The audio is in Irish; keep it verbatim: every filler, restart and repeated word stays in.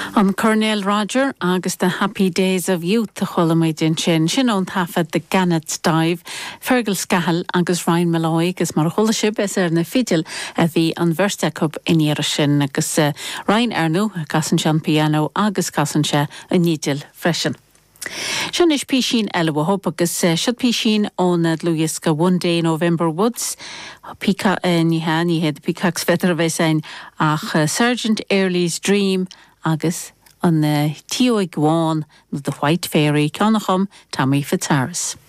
An Cornell Roger agus the Happy Days of Youth the Cholamuidin sin sin on tafad the Gannet Dive Fergal Scahal agus Ryan Malloy agus mar cholasib is er na fidil a bhí an Versta Cup in Iara sin agus uh, Ryan Arno gasan sean piano agus gasan se a nídil freisin. Sin is písín eile bhthop agus siad písín ón Luiska one day November Woods Píca ní ha ní head Píca's fetar a bheith sein ach uh, Sergeant Early's Dream agus an uh, tíoig gháin na the White Fairy Clonachum Tommy Fitzharris.